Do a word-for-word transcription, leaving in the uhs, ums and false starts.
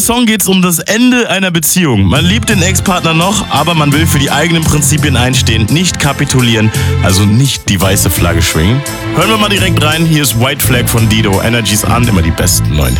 Song geht es um das Ende einer Beziehung. Man liebt den Ex-Partner noch, aber man will für die eigenen Prinzipien einstehen, nicht kapitulieren, also nicht die weiße Flagge schwingen. Hören wir mal direkt rein, hier ist White Flag von Dido, Energies an, immer die besten neuen Hits.